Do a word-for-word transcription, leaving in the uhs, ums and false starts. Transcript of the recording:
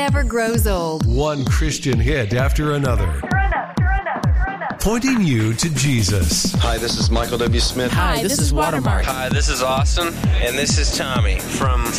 never grows old. One Christian hit after another. Pointing you to Jesus. Hi, this is Michael W. Smith. Hi, this, this is Watermark. Hi, this is Austin. And this is Tommy from